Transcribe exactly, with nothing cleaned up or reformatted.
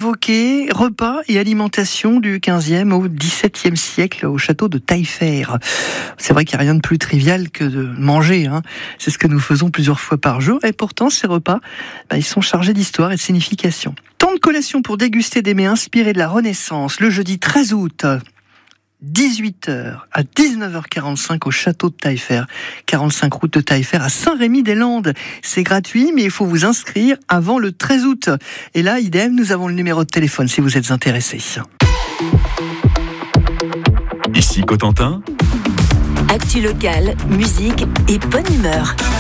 évoquer repas et alimentation du quinzième au dix-septième siècle au château de Taillefer. C'est vrai qu'il n'y a rien de plus trivial que de manger, hein. C'est ce que nous faisons plusieurs fois par jour, et pourtant ces repas, bah, ils sont chargés d'histoire et de signification. Temps de collation pour déguster des mets inspirés de la Renaissance, le jeudi treize août, dix-huit heures à dix-neuf heures quarante-cinq au château de Taillefer, quarante-cinq route de Taillefer à Saint-Rémy-des-Landes. C'est gratuit, mais il faut vous inscrire avant le treize août. Et là, idem, nous avons le numéro de téléphone si vous êtes intéressé. Ici Cotentin. Actu locale, musique et bonne humeur.